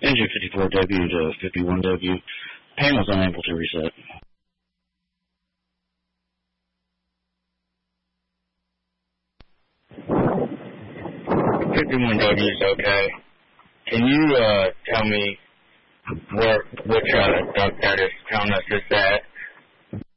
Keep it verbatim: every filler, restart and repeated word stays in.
Engine fifty-four W to fifty-one W. Panel's unable to reset. fifty-one W is okay. Can you uh, tell me where, which uh, duct that is telling us this at?